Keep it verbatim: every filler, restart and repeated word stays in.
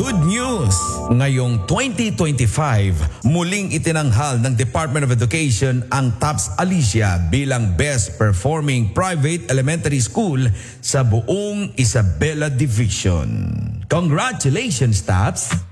Good news! Ngayong twenty twenty-five, muling itinanghal ng Department of Education ang TOPS Alicia bilang Best Performing Private Elementary School sa buong Isabela Division. Congratulations, TOPS!